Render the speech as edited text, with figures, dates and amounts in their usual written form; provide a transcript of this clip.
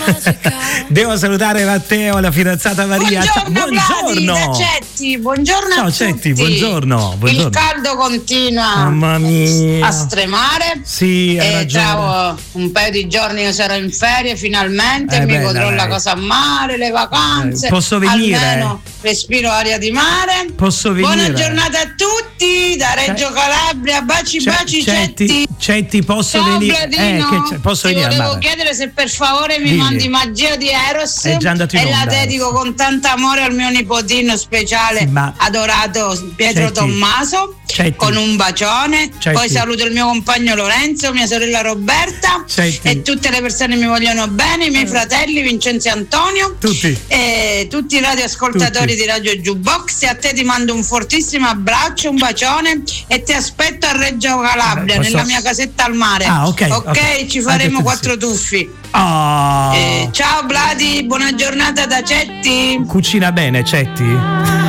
Devo salutare Matteo, la fidanzata Maria. Buongiorno. Da Cetti. Buongiorno. Ciao a Cetti, tutti. buongiorno. Il caldo continua Mamma mia. a stremare. Sì, hai ragione. Tra un paio di giorni io sarò in ferie finalmente, mi godrò la cosa a mare, le vacanze. Posso venire? Almeno respiro aria di mare. Posso venire? Buona giornata a tutti da Reggio Calabria. Baci Cetti. Cetti, posso Ciao, venire? Posso venire? Volevo chiedere se per favore mi mandi Magia di Eros è già andato in e onda, la dedico con tanto amore al mio nipotino speciale, sì, adorato Pietro Tommaso. Con un bacione. Poi saluto il mio compagno Lorenzo, mia sorella Roberta e tutte le persone che mi vogliono bene, i miei fratelli Vincenzo e Antonio, e tutti i radioascoltatori di Radio Jukebox. E a te ti mando un fortissimo abbraccio, un bacione e ti aspetto a Reggio Calabria, nella mia casetta al mare. Ok, ci faremo 4 tuffi. Ciao Vladi, buona giornata da Cetti. Cucina bene Cetti?